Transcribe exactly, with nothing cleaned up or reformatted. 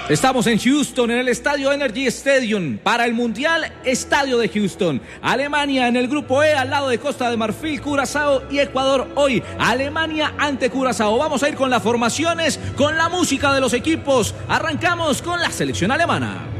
Estamos en Houston, en el estadio Energy Stadium, para el Mundial Estadio de Houston. Alemania en el grupo E, al lado de Costa de Marfil, Curazao y Ecuador. Hoy, Alemania ante Curazao. Vamos a ir con las formaciones, con la música de los equipos. Arrancamos con la selección alemana.